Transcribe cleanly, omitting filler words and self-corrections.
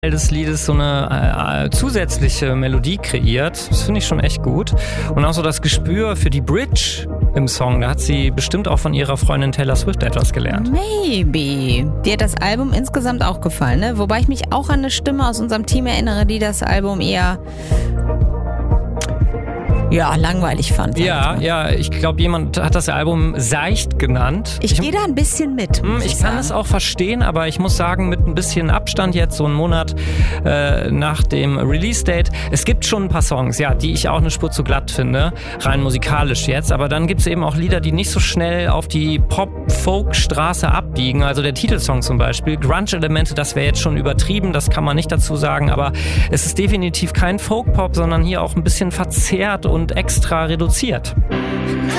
des Liedes so eine zusätzliche Melodie kreiert. Das finde ich schon echt gut. Und auch so das Gespür für die Bridge im Song, da hat sie bestimmt auch von ihrer Freundin Taylor Swift etwas gelernt. Maybe. Dir hat das Album insgesamt auch gefallen, ne? Wobei ich mich auch an eine Stimme aus unserem Team erinnere, die das Album eher langweilig fand. Ja, ich glaube, jemand hat das Album seicht genannt. Ich gehe da ein bisschen mit. Ich kann es auch verstehen, aber ich muss sagen, mit ein bisschen Abstand jetzt, so einen Monat nach dem Release-Date, es gibt schon ein paar Songs, die ich auch eine Spur zu glatt finde, rein musikalisch jetzt, aber dann gibt es eben auch Lieder, die nicht so schnell auf die Pop-Folk-Straße abbiegen, also der Titelsong zum Beispiel, Grunge-Elemente, das wäre jetzt schon übertrieben, das kann man nicht dazu sagen, aber es ist definitiv kein Folk-Pop, sondern hier auch ein bisschen verzerrt und extra reduziert.